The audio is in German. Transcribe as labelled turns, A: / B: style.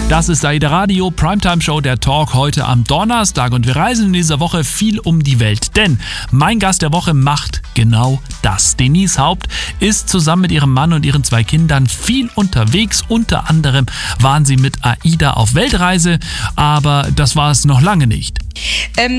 A: Das ist AIDA Radio, Primetime Show, der Talk heute am Donnerstag. Und wir reisen in dieser Woche viel um die Welt. Denn mein Gast der Woche macht genau das. Denise Haupt ist zusammen mit ihrem Mann und ihren 2 Kindern viel unterwegs. Unter anderem waren sie mit AIDA auf Weltreise. Aber das war es noch lange nicht.